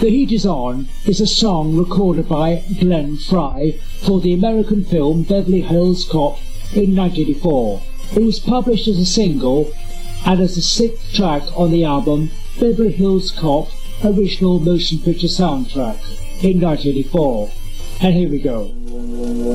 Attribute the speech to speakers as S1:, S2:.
S1: The Heat Is On is a song recorded by Glenn Frey for the American film Beverly Hills Cop in 1984. It was published as a single and as the 6th track on the album Beverly Hills Cop Original Motion Picture Soundtrack in 1984. And here we go.